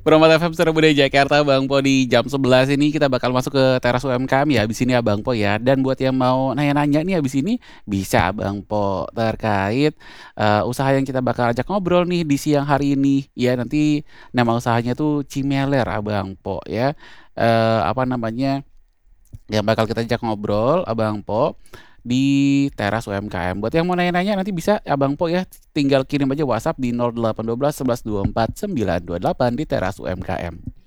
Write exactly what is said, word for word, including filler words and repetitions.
Promot F M Suara Budaya Jakarta, Bang Po, di jam sebelas ini kita bakal masuk ke teras U M K M ya habis ini ya Bang Po ya. Dan buat yang mau nanya-nanya nih habis ini bisa Bang Po terkait eh, usaha yang kita bakal ajak ngobrol nih di siang hari ini. Ya nanti nama usahanya tuh Cimeler Abang Po ya. Eh, apa namanya? Yang bakal kita ajak ngobrol Abang Po di teras U M K M. Buat yang mau nanya-nanya nanti bisa Abang Po ya tinggal kirim aja WhatsApp di nol delapan satu dua satu satu dua empat sembilan dua delapan di teras U M K M.